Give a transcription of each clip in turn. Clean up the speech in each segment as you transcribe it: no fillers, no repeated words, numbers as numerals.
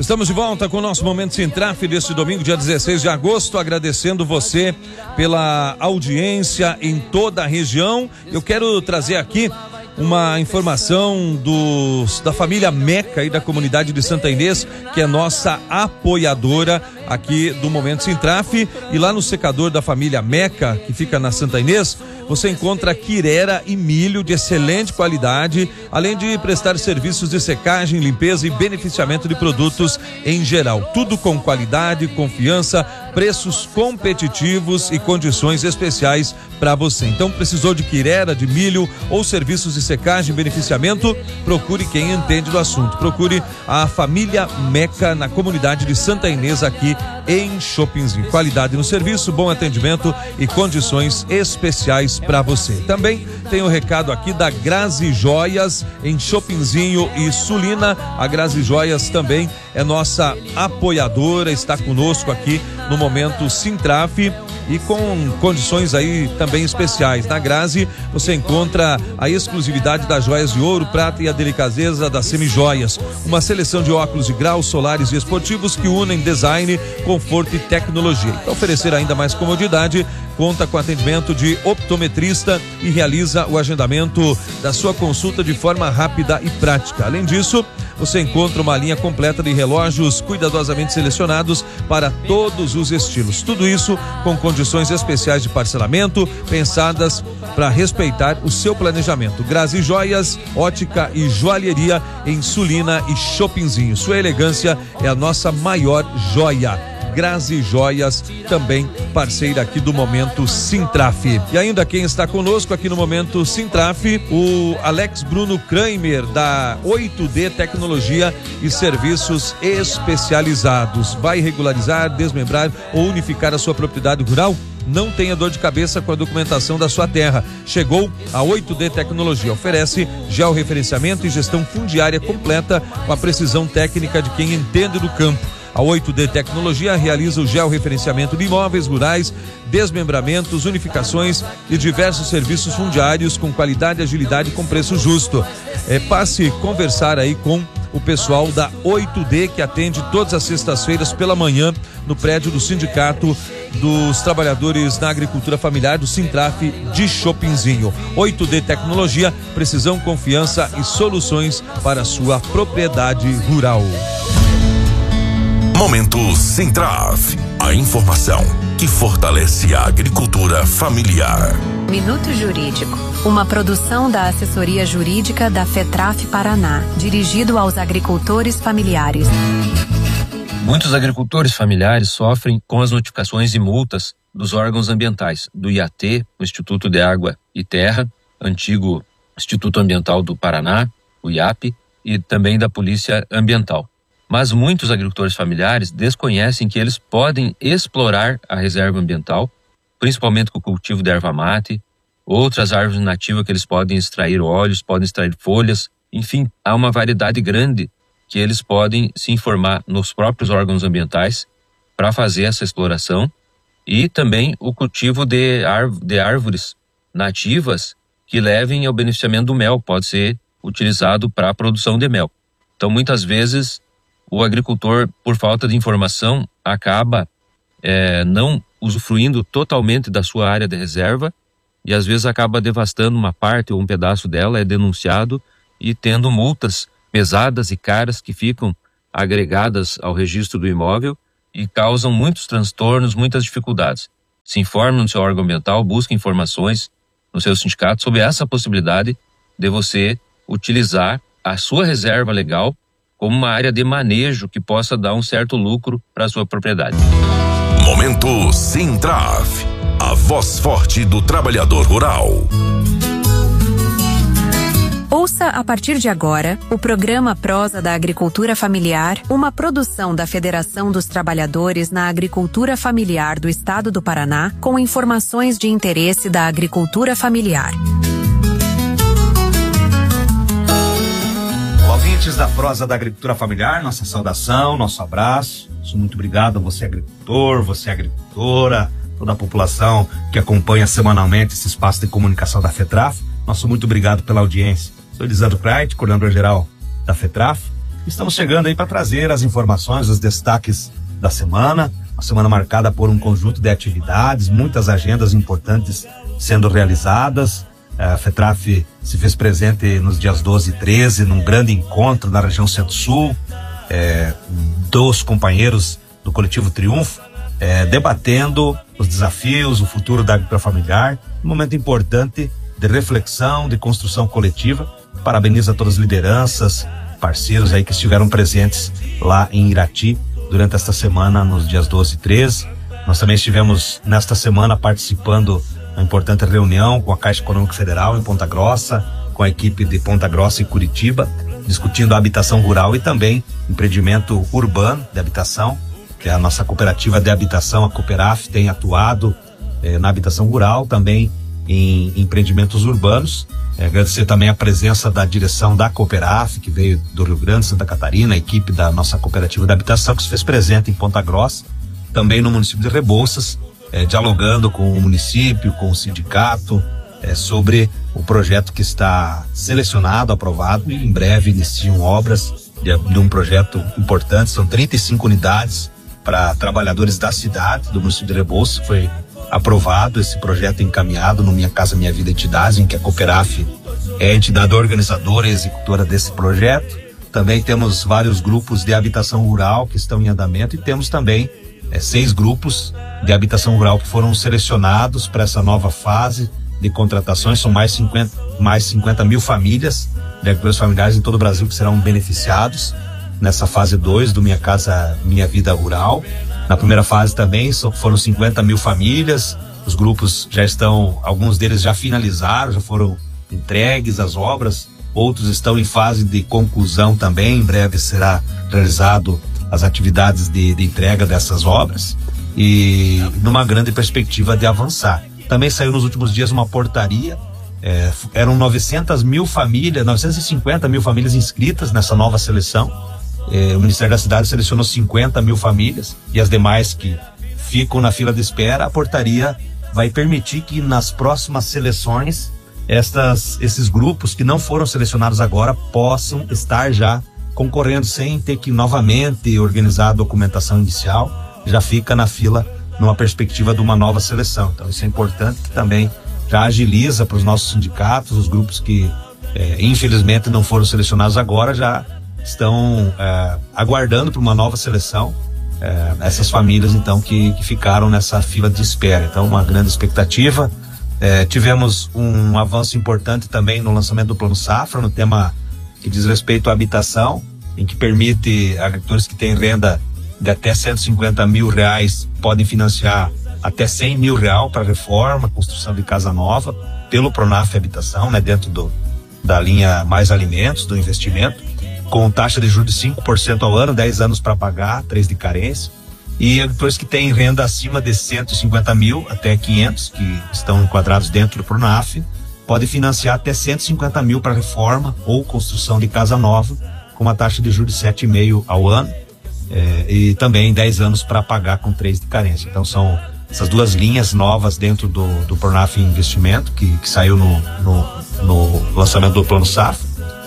Estamos de volta com o nosso Momento Sintraf deste domingo, dia 16 de agosto, agradecendo você pela audiência em toda a região. Eu quero trazer aqui uma informação da família Meca e da comunidade de Santa Inês, que é nossa apoiadora aqui do Momento Sintraf. E lá no secador da família Meca, que fica na Santa Inês, você encontra quirera e milho de excelente qualidade, além de prestar serviços de secagem, limpeza e beneficiamento de produtos em geral. Tudo com qualidade, confiança, preços competitivos e condições especiais para você. Então, precisou de quirera, de milho ou serviços de secagem e beneficiamento? Procure quem entende do assunto. Procure a família Meca na comunidade de Santa Inês, aqui em Chopinzinho. Qualidade no serviço, bom atendimento e condições especiais para você. Também tem o recado aqui da Grazi Joias em Chopinzinho e Sulina. A Grazi Joias também é nossa apoiadora, está conosco aqui no Momento Sintraf e com condições aí também especiais. Na Grazi você encontra a exclusividade das joias de ouro, prata e a delicadeza das semijoias. Uma seleção de óculos de grau, solares e esportivos que unem design, conforto e tecnologia. Para oferecer ainda mais comodidade, conta com atendimento de optometrista e realiza o agendamento da sua consulta de forma rápida e prática. Além disso, você encontra uma linha completa de relógios cuidadosamente selecionados para todos os estilos. Tudo isso com condições especiais de parcelamento, pensadas para respeitar o seu planejamento. Grazi Joias, ótica e joalheria em Sulina e Chopinzinho. Sua elegância é a nossa maior joia. Grazi Joias, também parceira aqui do Momento Sintraf. E ainda quem está conosco aqui no Momento Sintraf, o Alex Bruno Kramer, da 8D Tecnologia e Serviços Especializados. Vai regularizar, desmembrar ou unificar a sua propriedade rural? Não tenha dor de cabeça com a documentação da sua terra. Chegou a 8D Tecnologia. Oferece georreferenciamento e gestão fundiária completa com a precisão técnica de quem entende do campo. A 8D Tecnologia realiza o georreferenciamento de imóveis rurais, desmembramentos, unificações e diversos serviços fundiários com qualidade, agilidade e com preço justo. Passe conversar aí com o pessoal da 8D, que atende todas as sextas-feiras pela manhã no prédio do Sindicato dos Trabalhadores na Agricultura Familiar do Sintraf de Chopinzinho. 8D Tecnologia, precisão, confiança e soluções para a sua propriedade rural. Momento Sintraf, a informação que fortalece a agricultura familiar. Minuto Jurídico, uma produção da Assessoria Jurídica da FETRAF Paraná, dirigido aos agricultores familiares. Muitos agricultores familiares sofrem com as notificações e multas dos órgãos ambientais, do IAT, o Instituto de Água e Terra, antigo Instituto Ambiental do Paraná, o IAP, e também da Polícia Ambiental. Mas muitos agricultores familiares desconhecem que eles podem explorar a reserva ambiental, principalmente com o cultivo de erva mate, outras árvores nativas que eles podem extrair óleos, podem extrair folhas, enfim, há uma variedade grande que eles podem se informar nos próprios órgãos ambientais para fazer essa exploração, e também o cultivo de árvores nativas que levem ao beneficiamento do mel, pode ser utilizado para a produção de mel. Então, muitas vezes, o agricultor, por falta de informação, acaba não usufruindo totalmente da sua área de reserva e às vezes acaba devastando uma parte ou um pedaço dela, é denunciado e tendo multas pesadas e caras que ficam agregadas ao registro do imóvel e causam muitos transtornos, muitas dificuldades. Se informe no seu órgão ambiental, busque informações no seu sindicato sobre essa possibilidade de você utilizar a sua reserva legal como uma área de manejo que possa dar um certo lucro para a sua propriedade. Momento Sintraf, a voz forte do trabalhador rural. Ouça a partir de agora o programa Prosa da Agricultura Familiar, uma produção da Federação dos Trabalhadores na Agricultura Familiar do Estado do Paraná, com informações de interesse da agricultura familiar. Ouvintes da Prosa da Agricultura Familiar, nossa saudação, nosso abraço. Muito obrigado a você, agricultor, você, agricultora, toda a população que acompanha semanalmente esse espaço de comunicação da FETRAF. Nosso muito obrigado pela audiência. Sou Elisandro Kreit, coordenador-geral da FETRAF. Estamos chegando aí para trazer as informações, os destaques da semana. Uma semana marcada por um conjunto de atividades, muitas agendas importantes sendo realizadas. A FETRAF se fez presente nos dias 12 e 13 num grande encontro na região Centro-Sul, dos companheiros do Coletivo Triunfo, debatendo os desafios, o futuro da agricultura familiar, um momento importante de reflexão, de construção coletiva. Parabenizo a todas as lideranças, parceiros aí que estiveram presentes lá em Irati durante esta semana, nos dias 12 e 13. Nós também estivemos nesta semana participando uma importante reunião com a Caixa Econômica Federal em Ponta Grossa, com a equipe de Ponta Grossa e Curitiba, discutindo a habitação rural e também empreendimento urbano de habitação, que é a nossa cooperativa de habitação, a Cooperaf, tem atuado na habitação rural, também em empreendimentos urbanos. Agradecer também a presença da direção da Cooperaf, que veio do Rio Grande, Santa Catarina, a equipe da nossa cooperativa de habitação, que se fez presente em Ponta Grossa, também no município de Rebouças, dialogando com o município, com o sindicato, sobre o projeto que está selecionado, aprovado, e em breve iniciam obras de um projeto importante. São 35 unidades para trabalhadores da cidade, do município de Rebouças. Foi aprovado esse projeto, encaminhado no Minha Casa Minha Vida Entidades, em que a Cooperaf é a entidade organizadora e executora desse projeto. Também temos vários grupos de habitação rural que estão em andamento, e temos também 6 grupos de habitação rural que foram selecionados para essa nova fase de contratações. São mais 50 mil famílias de agricultores familiares em todo o Brasil que serão beneficiados nessa fase 2 do Minha Casa Minha Vida Rural. Na primeira fase também foram 50 mil famílias. Os grupos já estão, alguns deles já finalizaram, já foram entregues as obras, outros estão em fase de conclusão também. Em breve será realizado as atividades de entrega dessas obras, e numa grande perspectiva de avançar. Também saiu nos últimos dias uma portaria, eram 950 mil famílias inscritas nessa nova seleção. O Ministério da Cidade selecionou 50 mil famílias, e as demais que ficam na fila de espera. A portaria vai permitir que nas próximas seleções esses grupos que não foram selecionados agora possam estar já concorrendo, sem ter que novamente organizar a documentação inicial. Já fica na fila numa perspectiva de uma nova seleção. Então isso é importante, que também já agiliza para os nossos sindicatos. Os grupos que infelizmente não foram selecionados agora já estão aguardando por uma nova seleção, essas famílias então que ficaram nessa fila de espera. Então uma grande expectativa. Tivemos um avanço importante também no lançamento do Plano Safra, no tema que diz respeito à habitação, em que permite agricultores que têm renda de até R$150 mil podem financiar até R$100 mil para reforma, construção de casa nova, pelo Pronaf Habitação, dentro da linha Mais Alimentos, do investimento, com taxa de juros de 5% ao ano, 10 anos para pagar, 3 de carência. E agricultores que têm renda acima de 150 mil até 500, que estão enquadrados dentro do Pronaf, podem financiar até 150 mil para reforma ou construção de casa nova, com uma taxa de juros de 7,5% ao ano, e também 10 anos para pagar com 3 de carência. Então são essas duas linhas novas dentro do Pronaf Investimento, que saiu no lançamento do Plano Safra.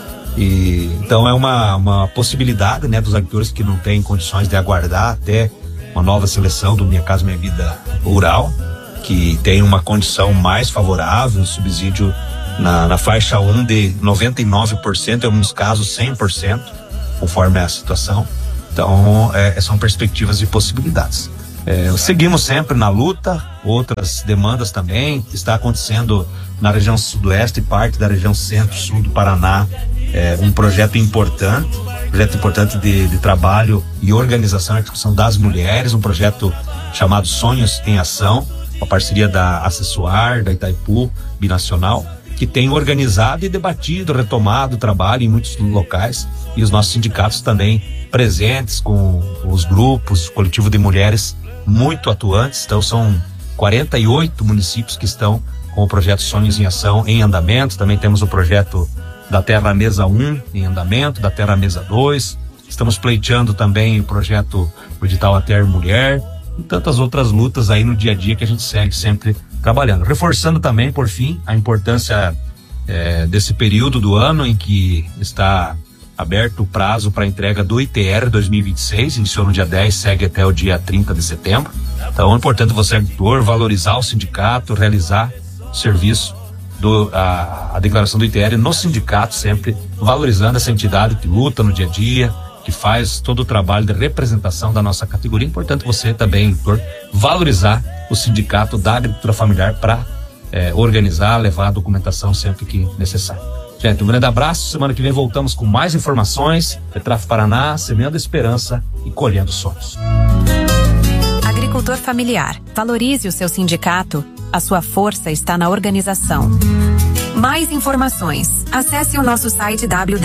E então é uma possibilidade, dos agricultores que não têm condições de aguardar até uma nova seleção do Minha Casa Minha Vida Rural, que tem uma condição mais favorável, subsídio na faixa 1 de 99%, em alguns casos 100%, conforme a situação. Então são perspectivas e possibilidades. Seguimos sempre na luta. Outras demandas também está acontecendo na região sudoeste e parte da região centro-sul do Paraná. Um projeto importante de trabalho e organização e discussão das mulheres, um projeto chamado Sonhos em Ação, uma parceria da Acessoar, da Itaipu, Binacional, que tem organizado e debatido, retomado o trabalho em muitos locais, e os nossos sindicatos também presentes com os grupos, coletivo de mulheres muito atuantes. Então são 48 municípios que estão com o projeto Sonhos em Ação em andamento. Também temos o projeto da Terra Mesa 1 em andamento, da Terra Mesa 2. Estamos pleiteando também o projeto Edital A Terra Mulher, e tantas outras lutas aí no dia a dia que a gente segue sempre trabalhando. Reforçando também, por fim, a importância desse período do ano em que está aberto o prazo para entrega do ITR 2026, iniciou no dia 10, segue até o dia 30 de setembro. Então é importante você, agricultor, valorizar o sindicato, realizar o serviço, a declaração do ITR no sindicato, sempre valorizando essa entidade que luta no dia a dia, que faz todo o trabalho de representação da nossa categoria. É importante você também, agricultor, valorizar o sindicato da agricultura familiar para organizar, levar a documentação sempre que necessário. Gente, um grande abraço. Semana que vem voltamos com mais informações. FETRAF Paraná, semeando esperança e colhendo sonhos. Agricultor familiar. Valorize o seu sindicato. A sua força está na organização. Mais informações. Acesse o nosso site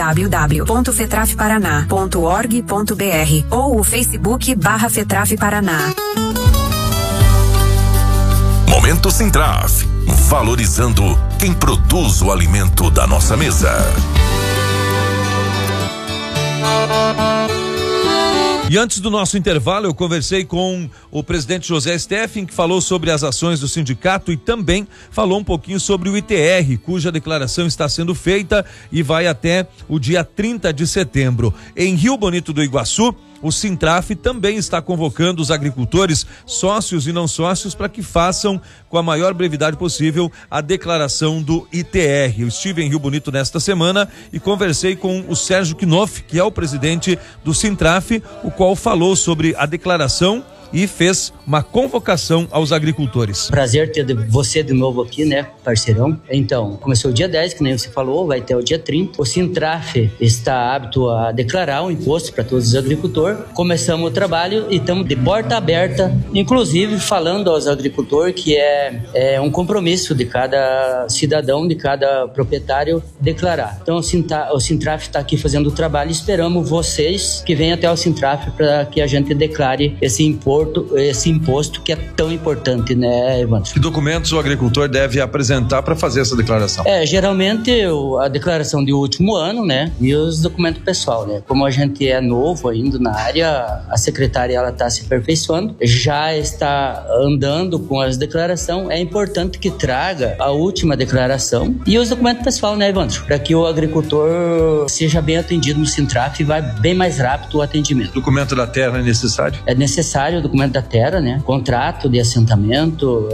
www.fetrafparaná.org.br ou o Facebook/Fetraf Paraná. Momento Sintraf, valorizando quem produz o alimento da nossa mesa. E antes do nosso intervalo, eu conversei com o presidente José Steffen, que falou sobre as ações do sindicato e também falou um pouquinho sobre o ITR, cuja declaração está sendo feita e vai até o dia 30 de setembro. Em Rio Bonito do Iguaçu, o Sintraf também está convocando os agricultores, sócios e não sócios, para que façam com a maior brevidade possível a declaração do ITR. Eu estive em Rio Bonito nesta semana e conversei com o Sérgio Knopf, que é o presidente do Sintraf, o qual falou sobre a declaração e fez uma convocação aos agricultores. Prazer ter você de novo aqui, né, parceirão? Então, começou o dia 10, que nem você falou, vai até o dia 30. O Sintraf está apto a declarar o imposto para todos os agricultores. Começamos o trabalho e estamos de porta aberta, inclusive falando aos agricultores que é um compromisso de cada cidadão, de cada proprietário declarar. Então, o Sintraf está aqui fazendo o trabalho e esperamos vocês que venham até o Sintraf para que a gente declare esse imposto que é tão importante, né, Evandro? Que documentos o agricultor deve apresentar para fazer essa declaração? Geralmente a declaração de último ano, né, e os documentos pessoal, né. Como a gente é novo ainda na área, a secretária ela está se aperfeiçoando, já está andando com as declarações. É importante que traga a última declaração e os documentos pessoal, né, Evandro? Para que o agricultor seja bem atendido no Sintraf e vai bem mais rápido o atendimento. O documento da terra é necessário? É necessário o documento da terra, né? Contrato de assentamento,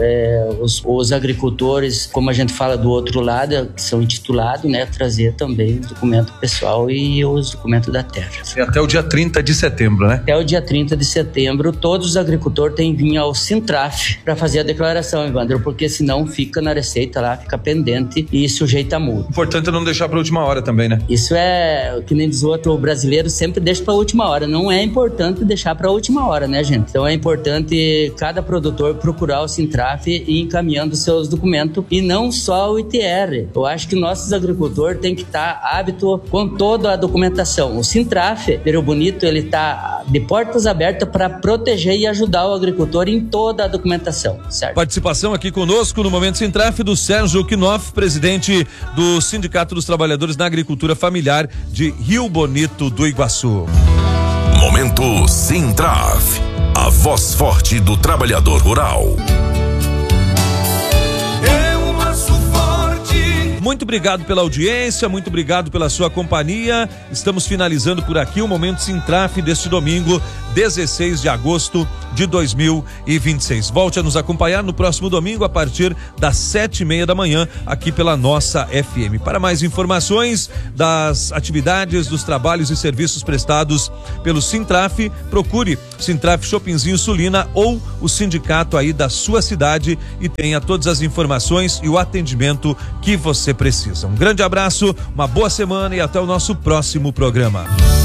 os agricultores, como a gente fala do outro lado, que são intitulados, né? Trazer também o documento pessoal e os documentos da terra. E até o dia 30 de setembro, né? Até o dia 30 de setembro, todos os agricultores têm que vir ao Sintraf para fazer a declaração, Evandro, porque senão fica na receita lá, fica pendente e sujeita a multa. Importante é não deixar para a última hora também, né? Isso é, que nem diz o outro, o brasileiro sempre deixa para a última hora. Não é importante deixar para a última hora, né, gente? Então é importante cada produtor procurar o Sintraf e ir encaminhando seus documentos e não só o ITR. Eu acho que nossos agricultores têm que estar hábito com toda a documentação. O Sintraf, Rio Bonito, ele está de portas abertas para proteger e ajudar o agricultor em toda a documentação, certo? Participação aqui conosco no Momento Sintraf do Sérgio Knopf, presidente do Sindicato dos Trabalhadores na Agricultura Familiar de Rio Bonito do Iguaçu. Momento Sintraf, a voz forte do trabalhador rural. Muito obrigado pela audiência, muito obrigado pela sua companhia. Estamos finalizando por aqui o Momento Sintraf deste domingo, 16 de agosto de 2026. Volte a nos acompanhar no próximo domingo a partir das 7:30 da manhã aqui pela nossa FM. Para mais informações das atividades, dos trabalhos e serviços prestados pelo Sintraf, procure Sintraf Shoppingzinho Sulina ou o sindicato aí da sua cidade e tenha todas as informações e o atendimento que você precisa. Um grande abraço, uma boa semana e até o nosso próximo programa.